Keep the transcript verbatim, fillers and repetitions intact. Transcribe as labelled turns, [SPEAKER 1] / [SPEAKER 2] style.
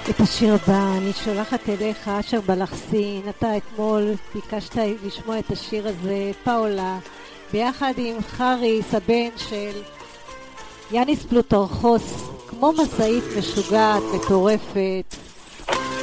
[SPEAKER 1] את השיר הבא אני שולחת אליך, אשר בלחסין. אתה אתמול ביקשת לשמוע את השיר הזה, פאולה, ביחד עם חריס, הבן של יאניס פלוטרכוס, כמו מסעית משוגעת, מטורפת.